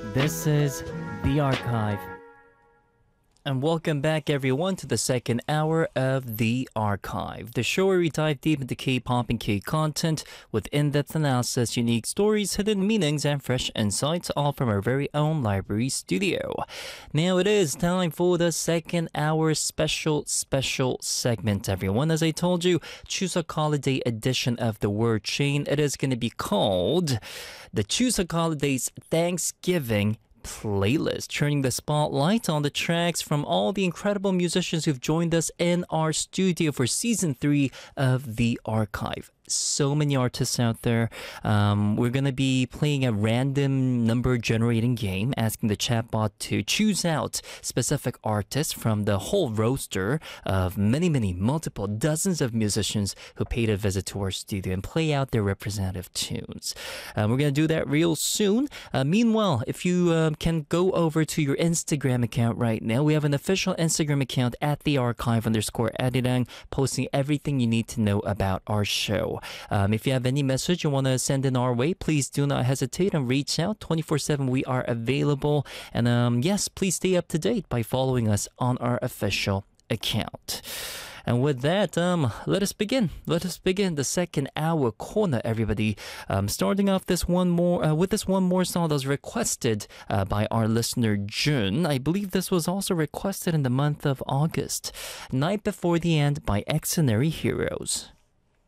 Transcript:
This is The Archive. And welcome back, everyone, to the second hour of The Archive, the show where we dive deep into K-pop and K-content with in-depth analysis, unique stories, hidden meanings, and fresh insights, all from our very own library studio. Now it is time for the second hour special segment, everyone. As I told you, Chuseok holiday edition of The Word Chain. It is going to be called the Chuseok Holidays Thanksgiving playlist, turning the spotlight on the tracks from all the incredible musicians who've joined us in our studio for season 3 of The Archive. So many artists out there. We're going to be playing a random number generating game, asking the chatbot to choose out specific artists from the whole roster of multiple dozens of musicians who paid a visit to our studio and play out their representative tunes. We're going to do that real soon. Meanwhile, if you can go over to your Instagram account right now, we have an official Instagram account at @thearchive_arirang, posting everything you need to know about our show. If you have any message you want to send in our way, please do not hesitate and reach out. 24/7 we are available. And yes, please stay up to date by following us on our official account. And with that, let us begin. Let us begin the second hour corner, everybody. Starting off with this one more song that was requested by our listener Jun. I believe this was also requested in the month of August. Night Before the End by Exonary Heroes.